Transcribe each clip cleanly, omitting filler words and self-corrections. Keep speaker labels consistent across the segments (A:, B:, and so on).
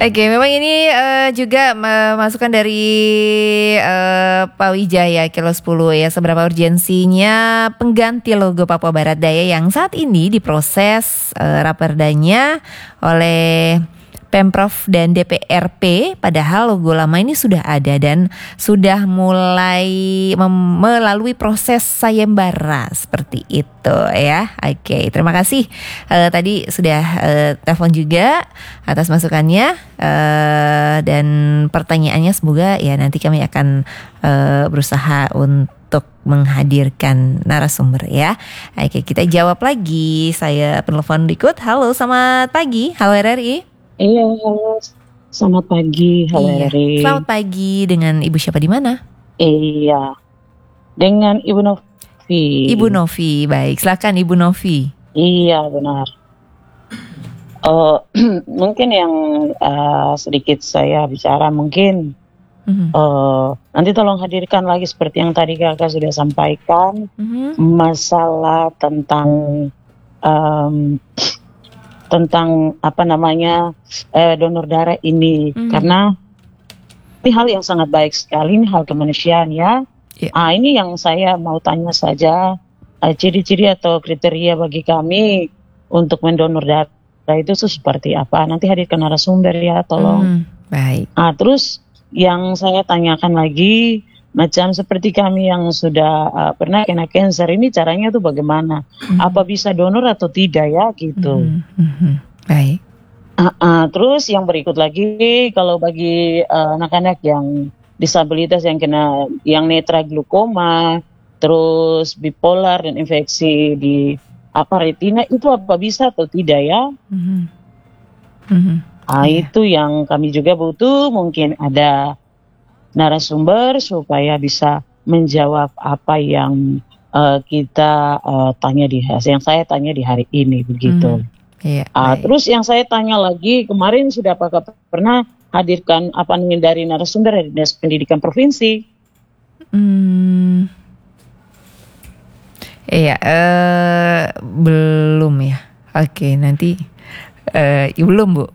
A: Oke, memang ini juga masukan dari Pak Wijaya Kilo 10 ya. Seberapa urgensinya pengganti logo Papua Barat Daya yang saat ini diproses raperdanya oleh Pemprov dan DPRP, padahal logo lama ini sudah ada dan sudah mulai melalui proses sayembara seperti itu ya. Oke, terima kasih. Tadi sudah telepon juga atas masukannya dan pertanyaannya, semoga ya nanti kami akan berusaha untuk menghadirkan narasumber ya. Oke, kita jawab lagi. Saya penelpon berikut. Halo, selamat pagi. Halo RRI.
B: Iya, halo. Selamat pagi, halo RRI.
A: Selamat pagi, dengan Ibu siapa di mana?
B: Iya, dengan Ibu Novi.
A: Ibu Novi, baik. Silakan Ibu Novi.
B: Iya, benar. Mungkin yang sedikit saya bicara mungkin nanti tolong hadirkan lagi seperti yang tadi kakak sudah sampaikan, masalah tentang donor darah ini, karena ini hal yang sangat baik sekali, ini hal kemanusiaan ya. Ini yang saya mau tanya saja, ciri-ciri atau kriteria bagi kami untuk mendonor darah itu seperti apa? Nanti hadirkan narasumber ya, tolong.
A: Baik.
B: Terus yang saya tanyakan lagi, macam seperti kami yang sudah pernah kena kanker ini, caranya tuh bagaimana? Apa bisa donor atau tidak ya gitu?
A: Baik.
B: Terus yang berikut lagi, kalau bagi anak-anak yang disabilitas yang netra glukoma, terus bipolar dan infeksi di retina, itu apa bisa atau tidak ya? Itu yang kami juga butuh, mungkin ada narasumber supaya bisa menjawab apa yang kita yang saya tanya di hari ini begitu. Terus yang saya tanya lagi, kemarin sudah apakah pernah hadirkan dari narasumber dari Dinas Pendidikan Provinsi?
A: Belum ya. Oke, nanti belum, Bu.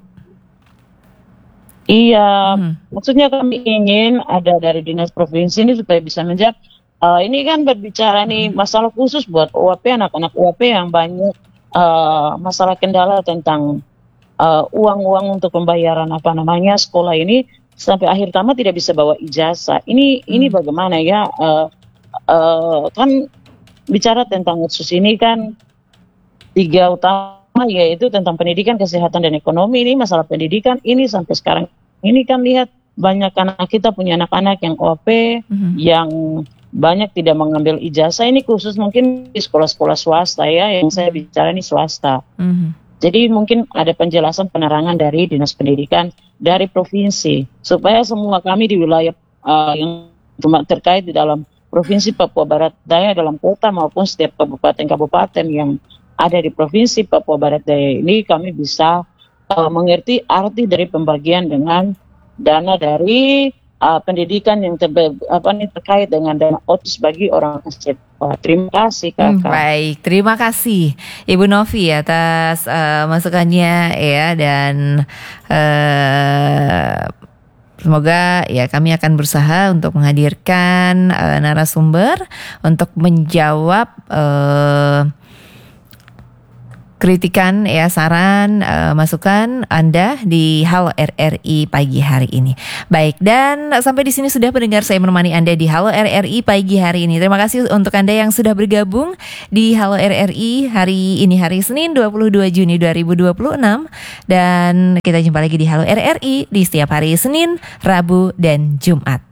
B: Iya, maksudnya kami ingin ada dari Dinas Provinsi ini supaya bisa menjawab. Ini kan berbicara nih masalah khusus buat UAP, anak-anak UAP yang banyak masalah kendala tentang uang-uang untuk pembayaran sekolah ini, sampai akhir tamat tidak bisa bawa ijazah. Ini bagaimana ya? Kan bicara tentang khusus ini kan 3 utama, yaitu tentang pendidikan, kesehatan, dan ekonomi. Ini masalah pendidikan ini sampai sekarang ini kan lihat banyak anak kita punya anak-anak yang OP yang banyak tidak mengambil ijazah. Ini khusus mungkin di sekolah-sekolah swasta ya, yang saya bicara ini swasta. Jadi mungkin ada penjelasan penerangan dari Dinas Pendidikan dari provinsi supaya semua kami di wilayah yang cuma terkait di dalam Provinsi Papua Barat Daya, dalam kota maupun setiap kabupaten yang ada di Provinsi Papua Barat Daya ini, kami bisa mengerti arti dari pembagian dengan dana dari pendidikan yang terkait dengan dana OTIS bagi orang asing. Terima kasih kakak.
A: Baik, terima kasih Ibu Novi atas masukannya ya, dan semoga ya kami akan berusaha untuk menghadirkan narasumber untuk menjawab kritikan ya, saran, masukan Anda di Halo RRI pagi hari ini. Baik, dan sampai di sini sudah pendengar saya menemani Anda di Halo RRI pagi hari ini. Terima kasih untuk Anda yang sudah bergabung di Halo RRI hari ini, hari Senin 22 Juni 2026, dan kita jumpa lagi di Halo RRI di setiap hari Senin, Rabu, dan Jumat.